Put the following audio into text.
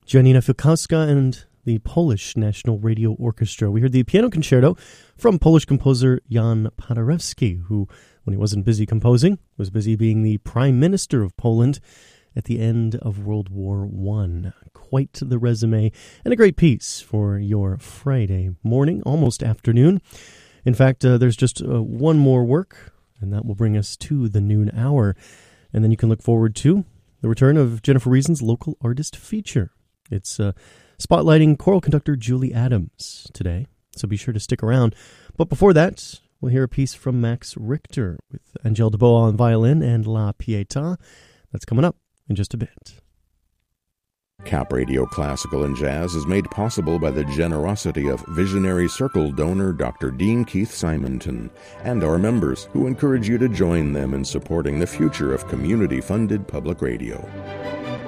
Janina Fikowska and the Polish National Radio Orchestra. We heard the piano concerto from Polish composer Jan Paderewski, who, when he wasn't busy composing, was busy being the Prime Minister of Poland at the end of World War I. Quite the resume and a great piece for your Friday morning, almost afternoon. In fact, there's just one more work, and that will bring us to the noon hour. And then you can look forward to the return of Jennifer Reason's Local Artist Feature. It's spotlighting choral conductor Julie Adams today, so be sure to stick around. But before that, we'll hear a piece from Max Richter with Angèle Debois on violin and La Pietà. That's coming up in just a bit. Cap Radio Classical and Jazz is made possible by the generosity of Visionary Circle donor Dr. Dean Keith Simonton and our members, who encourage you to join them in supporting the future of community-funded public radio.